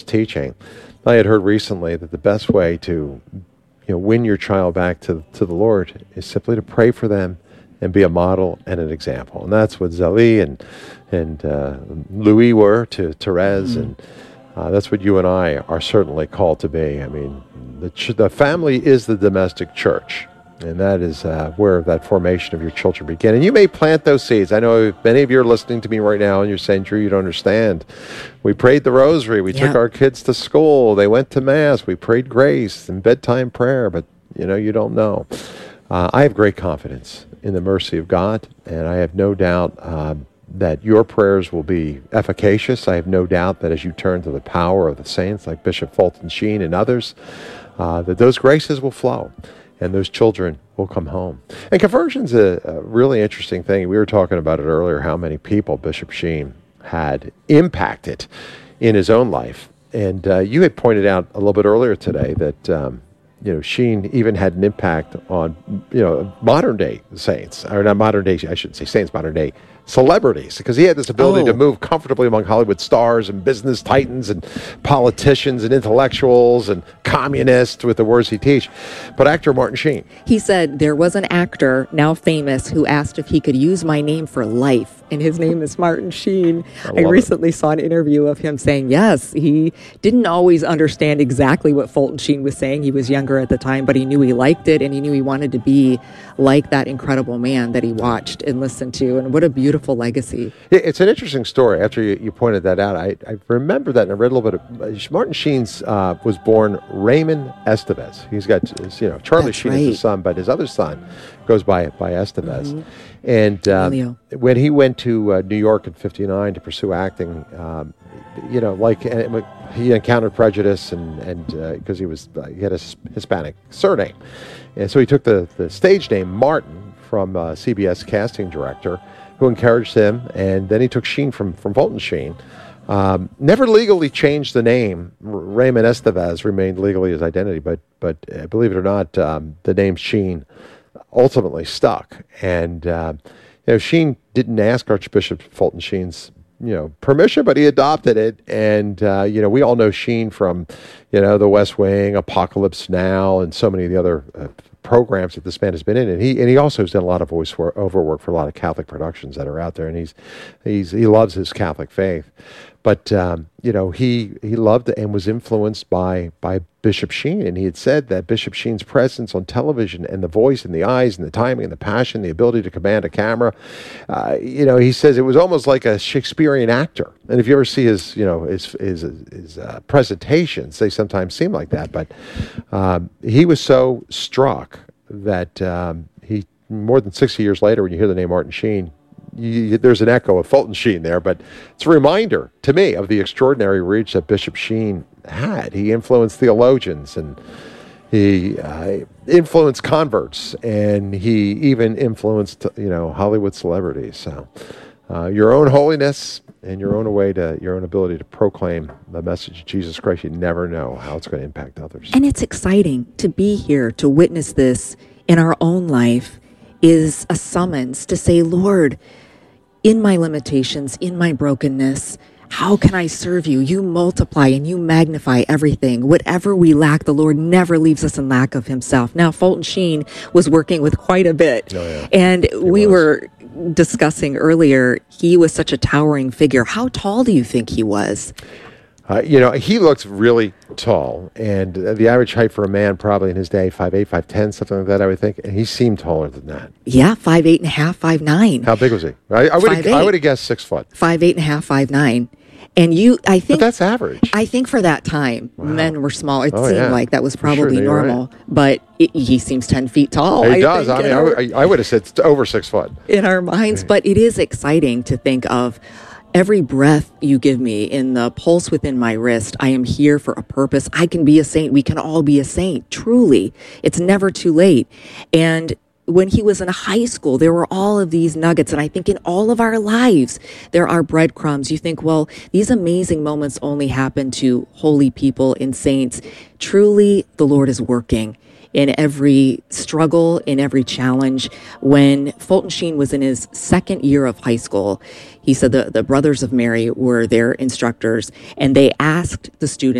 teaching. I had heard recently that the best way to win your child back to the Lord is simply to pray for them and be a model and an example. And that's what Zélie and Louis were to Therese, and that's what you and I are certainly called to be. I mean, the family is the domestic church, and that is where that formation of your children begin. And you may plant those seeds. I know many of you are listening to me right now, and you're saying, Drew, you don't understand. We prayed the rosary. We took our kids to school. They went to Mass. We prayed grace and bedtime prayer, but, you don't know. I have great confidence in the mercy of God, and I have no doubt that your prayers will be efficacious. I have no doubt that as you turn to the power of the saints like Bishop Fulton Sheen and others, that those graces will flow and those children will come home. And conversion's a really interesting thing. We were talking about it earlier, how many people Bishop Sheen had impacted in his own life. And you had pointed out a little bit earlier today that Sheen even had an impact on, modern day saints, or not modern day, I shouldn't say saints, modern day celebrities, because he had this ability to move comfortably among Hollywood stars and business titans and politicians and intellectuals and communists with the words he teach. But actor Martin Sheen. He said there was an actor, now famous, who asked if he could use my name for life, and his name is Martin Sheen. I recently saw an interview of him saying, yes, he didn't always understand exactly what Fulton Sheen was saying. He was younger at the time, but he knew he liked it, and he knew he wanted to be like that incredible man that he watched and listened to. And what a beautiful legacy. It's an interesting story. After you pointed that out, I remember that, and I read a little bit of Martin Sheen's was born Raymond Estevez. He's got, Charlie Sheen is his son, but his other son goes by Estevez. And when he went to New York in '59 to pursue acting, he encountered prejudice, and because he had a Hispanic surname, and so he took the stage name Martin from a CBS casting director, who encouraged him, and then he took Sheen from Fulton Sheen. Never legally changed the name. Raymond Estevez remained legally his identity, but believe it or not, the name Sheen ultimately stuck. And Sheen didn't ask Archbishop Fulton Sheen's permission, but he adopted it. And we all know Sheen from The West Wing, Apocalypse Now, and so many of the other programs that this man has been in, and he also has done a lot of voice-over work for a lot of Catholic productions that are out there, and he loves his Catholic faith, but he loved and was influenced by Bishop Sheen, and he had said that Bishop Sheen's presence on television and the voice and the eyes and the timing and the passion, the ability to command a camera, he says it was almost like a Shakespearean actor. And if you ever see his presentations, they sometimes seem like that, but he was so struck that he, more than 60 years later, when you hear the name Martin Sheen, there's an echo of Fulton Sheen there, but it's a reminder to me of the extraordinary reach that Bishop Sheen had. He influenced theologians, and he influenced converts, and he even influenced Hollywood celebrities. So your own holiness and your own ability to proclaim the message of Jesus Christ, you never know how it's going to impact others. And it's exciting to be here to witness this in our own life. Is a summons to say, Lord, in my limitations, in my brokenness, how can I serve you? You multiply and you magnify everything. Whatever we lack, the Lord never leaves us in lack of himself. Now, Fulton Sheen was working with quite a bit. Oh, yeah. And we were discussing earlier, he was such a towering figure. How tall do you think he was? He looks really tall, and the average height for a man probably in his day, 5'8", 5'10", something like that, I would think. And he seemed taller than that. Yeah, 5'8.5", 5'9". How big was he? I would have guessed 6 foot. 5'8.5", 5'9". And I think... But that's average. I think for that time, men were small. It seemed like that was probably normal. Right. But he seems 10 feet tall. He does. I would have said over 6 foot. In our minds. But it is exciting to think of every breath you give me, in the pulse within my wrist, I am here for a purpose. I can be a saint. We can all be a saint. Truly. It's never too late. And when he was in high school, there were all of these nuggets. And I think in all of our lives, there are breadcrumbs. You think, well, these amazing moments only happen to holy people and saints. Truly, the Lord is working in every struggle, in every challenge. When Fulton Sheen was in his second year of high school, he said the Brothers of Mary were their instructors, and they asked the students